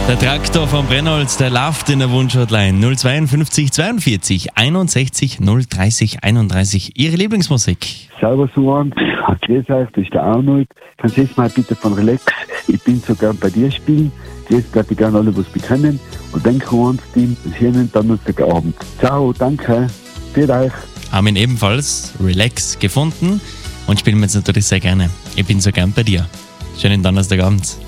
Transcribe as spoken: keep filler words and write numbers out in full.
Der Traktor von Brennholz, der läuft in der Wunschhotline null zweiundfünfzig zweiundvierzig einundsechzig null dreißig einunddreißig. Ihre Lieblingsmusik? Servus Juan, grüß euch, das ist der Arnold. Kannst du jetzt mal bitte von Relax, ich bin so gern bei dir spielen. Jetzt darf ich gerne alle was bekennen. Und denke ans Team, bis hierhin Donnerstagabend. Ciao, danke, für euch. Haben ihn ebenfalls Relax gefunden und spielen wir jetzt natürlich sehr gerne. Ich bin so gern bei dir. Schönen Donnerstagabend.